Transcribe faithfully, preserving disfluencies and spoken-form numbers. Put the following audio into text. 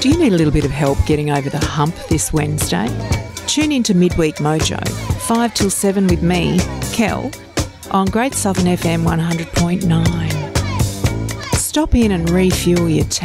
Do you need a little bit of help getting over the hump this Wednesday? Tune in to Midweek Mojo, five till seven with me, Kel, on Great Southern F M one hundred point nine. Stop in and refuel your tank.